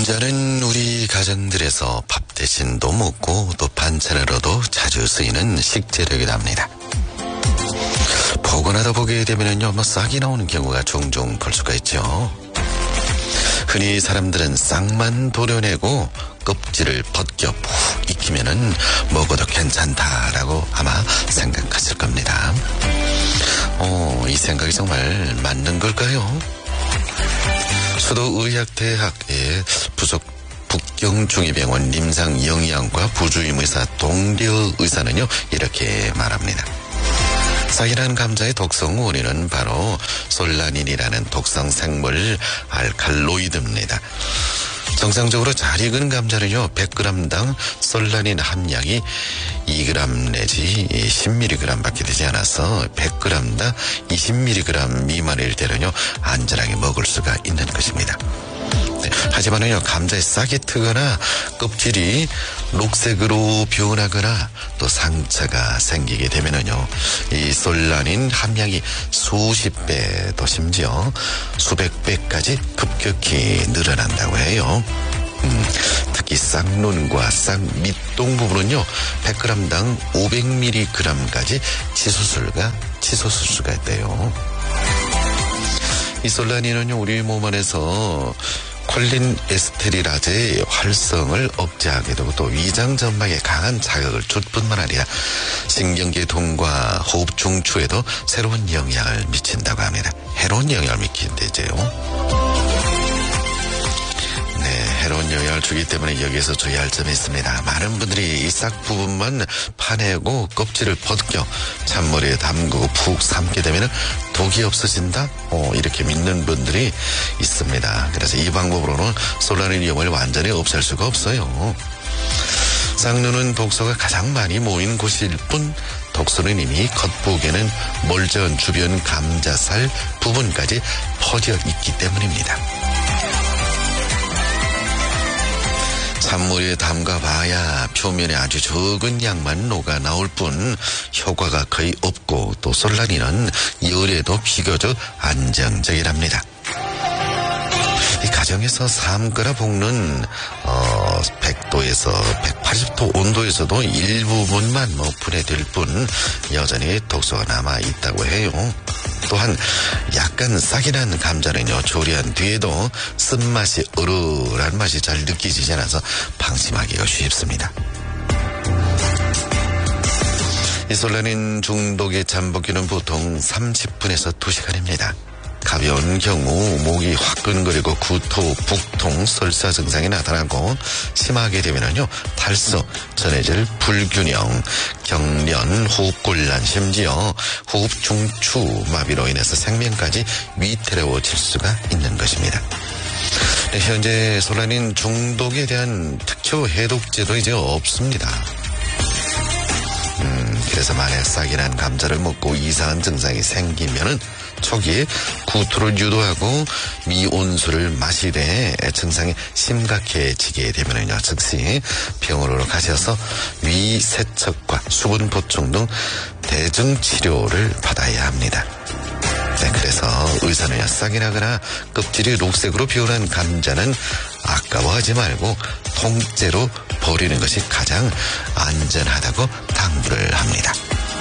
감자는 우리 가정들에서 밥 대신도 먹고 또 반찬으로도 자주 쓰이는 식재료이기도 합니다. 보관하다 보게 되면요, 싹이 나오는 경우가 종종 볼 수가 있죠. 흔히 사람들은 싹만 도려내고 껍질을 벗겨 푹 익히면은 먹어도 괜찮다라고 아마 생각하실 겁니다. 이 생각이 정말 맞는 걸까요? 수도의학대학의 부속 북경중의병원 임상영양과 부주임의사 동려 의사는요, 이렇게 말합니다. 싹이라는 감자의 독성 원인은 바로 솔라닌이라는 독성 생물 알칼로이드입니다. 정상적으로 잘 익은 감자는요, 100g당 솔라닌 함량이 2g 내지 10mg 밖에 되지 않아서 100g당 20mg 미만일 때는요, 안전하게 먹을 수가 있는 것입니다. 하지만은요, 감자에 싹이 트거나 껍질이 녹색으로 변하거나 또 상처가 생기게 되면은요, 이 솔라닌 함량이 수십 배 또 심지어 수백 배까지 급격히 늘어난다고 해요. 특히 쌍눈과 쌍 밑동 부분은요, 100g당 500mg까지 치솟을 수가 있대요. 이 솔라닌은요, 우리 몸 안에서 콜린 에스테리라제의 활성을 억제하게 되고 또 위장 점막에 강한 자극을 줄 뿐만 아니라 신경계통과 호흡 중추에도 새로운 영향을 미친다고 합니다. 해로운 영향을 미친대죠. 해로운 영향을 주기 때문에 여기에서 주의할 점이 있습니다. 많은 분들이 이 싹 부분만 파내고 껍질을 벗겨 찬물에 담그고 푹 삶게 되면 독이 없어진다? 이렇게 믿는 분들이 있습니다. 그래서 이 방법으로는 솔라닌 위험을 완전히 없앨 수가 없어요. 쌍눈은 독소가 가장 많이 모인 곳일 뿐 독소는 이미 겉보기에는 멀쩡한 주변 감자살 부분까지 퍼져 있기 때문입니다. 찬물에 담가봐야 표면에 아주 적은 양만 녹아 나올 뿐 효과가 거의 없고 또 솔라닌은 열에도 비교적 안정적이랍니다. 이 가정에서 삶거나 볶는 100도에서 180도 온도에서도 일부분만 분해될 뿐 여전히 독소가 남아있다고 해요. 또한 약간 싹이 난 감자는요, 조리한 뒤에도 쓴맛이 얼얼한 맛이 잘 느껴지지 않아서 방심하기가 쉽습니다. 이 솔라닌 중독의 잠복기는 보통 30분에서 2시간입니다. 가벼운 경우 목이 화끈거리고 구토, 북통, 설사 증상이 나타나고 심하게 되면은요, 탈수, 전해질 불균형, 경련, 호흡곤란, 심지어 호흡 중추 마비로 인해서 생명까지 위태로워질 수가 있는 것입니다. 현재 솔라닌 중독에 대한 특효 해독제도 이제 없습니다. 그래서 만약 싹이 난 감자를 먹고 이상한 증상이 생기면은 초기에 구토를 유도하고 미온수를 마시되 증상이 심각해지게 되면은요, 즉시 병원으로 가셔서 위세척과 수분 보충 등 대증 치료를 받아야 합니다. 그래서 의사는 싹이 나거나 껍질이 녹색으로 변한 감자는 아까워하지 말고 통째로 버리는 것이 가장 안전하다고 당부를 합니다.